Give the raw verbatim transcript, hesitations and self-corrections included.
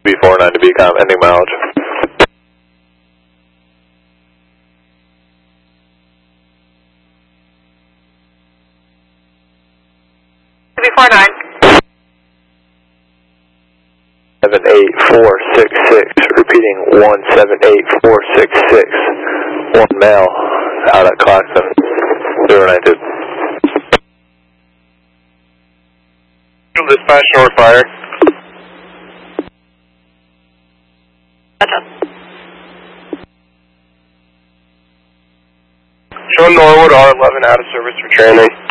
B four nine to B com, ending mileage. B four nine. seven eight four six six, repeating one seven eight four six six, one male out at Claxton, zero nine two. Dispatch north fire. Show Norwood R eleven out of service for training.